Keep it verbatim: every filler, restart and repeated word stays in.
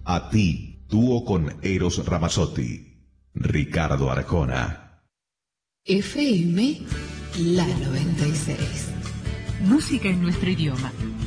A ti, dúo con Eros Ramazzotti, Ricardo Arjona. F M La noventa y seis. Música en nuestro idioma.